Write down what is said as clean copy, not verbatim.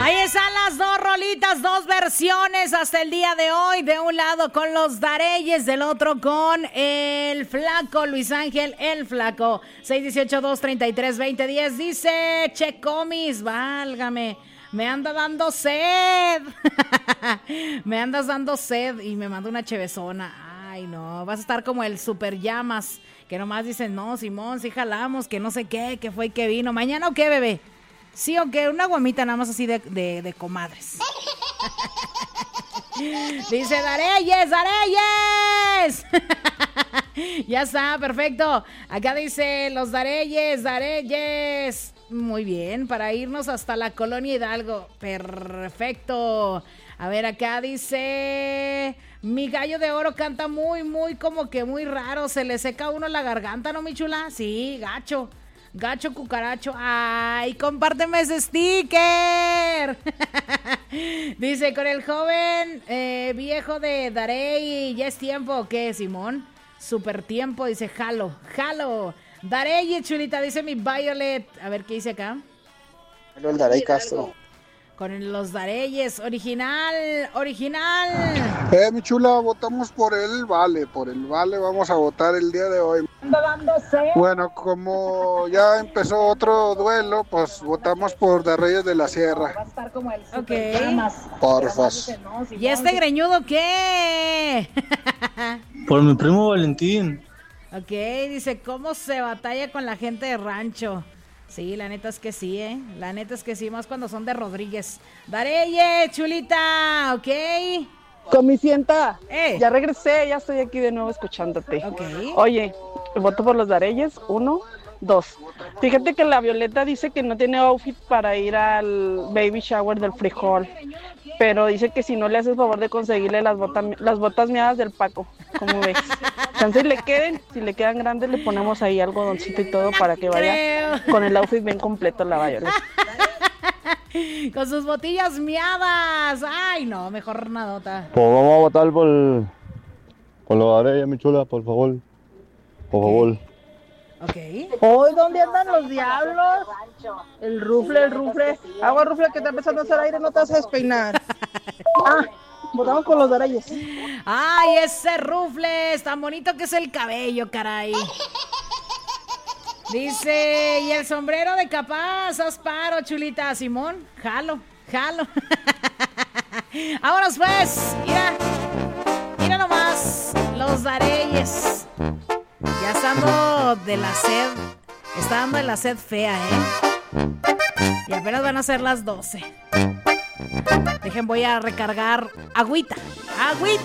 Ahí están las dos rolitas, dos versiones hasta el día de hoy. De un lado con los Dareyes, del otro con el Flaco, Luis Ángel, el Flaco. 618-233-2010. Dice Checomis, válgame, me anda dando sed. Me andas dando sed y me manda una chevezona. Ay, no, vas a estar como el Super Llamas, que nomás dicen, no, Simón, sí jalamos, que no sé qué, que fue y que vino. ¿Mañana o qué, bebé? Sí, o qué, una guamita nada más así de comadres. Dice, Dareyes, Dareyes. Ya está, perfecto. Acá dice, los Dareyes, Dareyes. Muy bien, para irnos hasta la Colonia Hidalgo. Perfecto. A ver, acá dice, mi gallo de oro canta muy, como que muy raro. Se le seca a uno la garganta, ¿no, mi chula? Sí, gacho. Gacho cucaracho. Ay, compárteme ese sticker. Dice, con el joven viejo de Darey, ya es tiempo. ¿Qué, Simón? Super tiempo. Dice, jalo. Darey, chulita, dice mi Violet. A ver, ¿qué dice acá? El Darey Castro. Con los Dareyes, original. Mi chula, votamos por el Vale vamos a votar el día de hoy. Bueno, como ya empezó otro duelo, pues votamos por Dareyes de la Sierra. Ok. Porfas. ¿Y este greñudo qué? Por mi primo Valentín. Ok, dice, ¿cómo se batalla con la gente de rancho? Sí, la neta es que sí, la neta es que sí, más cuando son de Rodríguez. Dareye, chulita, ok. Comisienta, ya regresé, ya estoy aquí de nuevo escuchándote. Okay. Oye, voto por los Dareyes, 1, 2. Fíjate que la Violeta dice que no tiene outfit para ir al baby shower del frijol, pero dice que si no le haces favor de conseguirle las botas miadas del Paco, ¿cómo ves? Si le quedan grandes le ponemos ahí algodoncito y todo para que vaya con el outfit bien completo la Violeta. Con sus botillas miadas. Ay, no, mejor nadota. Pues vamos a votar por los Dareyes, mi chula, por favor. Por favor. Ok. Hoy, ¿dónde andan los diablos? El rufle. Agua, rufle, que está empezando a hacer aire, no te vas a despeinar. Votamos con los Dareyes. Ay, ese rufle, tan bonito que es el cabello, caray. Dice, y el sombrero de capaz, haz paro, chulita. Simón, jalo. Vámonos pues, mira nomás, los Dareyes. Ya está dando de la sed fea, y apenas van a ser las 12. Voy a recargar agüita.